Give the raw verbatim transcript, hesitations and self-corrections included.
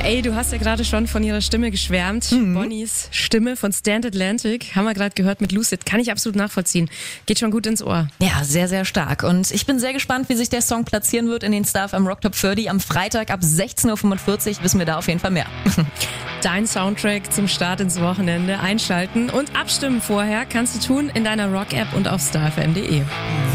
Ey, du hast ja gerade schon von ihrer Stimme geschwärmt. Mhm. Bonnies Stimme von Stand Atlantic, haben wir gerade gehört mit Lucid. Kann ich absolut nachvollziehen. Geht schon gut ins Ohr. Ja, sehr, sehr stark. Und ich bin sehr gespannt, wie sich der Song platzieren wird in den Star F M Rock Top dreißig. Am Freitag ab sechzehn Uhr fünfundvierzig wissen wir da auf jeden Fall mehr. Dein Soundtrack zum Start ins Wochenende einschalten und abstimmen vorher kannst du tun in deiner Rock-App und auf star f m punkt d e.